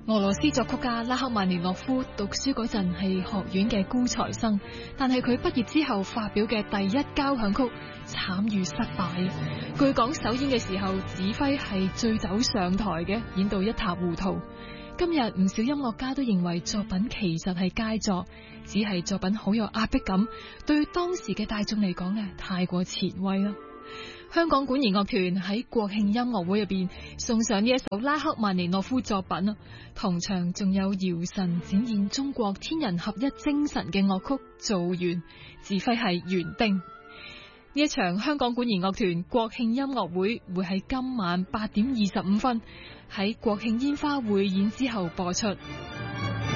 俄羅斯作曲家拉赫曼尼諾夫讀書嗰陣係學院嘅高材生，但係佢畢業之後發表嘅第一交響曲慘遇失敗。據講首演嘅時候，指揮係醉酒上台嘅，演到一塌糊塗。今日唔少音樂家都認為作品其實係佳作，只係作品好有壓迫感，對當時嘅大眾嚟講太過前衛啦。香港管弦樂團喺國慶音樂會入邊送上呢一首拉赫曼尼諾夫作品啊，同場仲有姚晨展現中國天人合一精神嘅樂曲《造園》，指揮係園丁。呢一場香港管弦樂團國慶音樂會會喺今晚8:25喺國慶煙花匯演之後播出。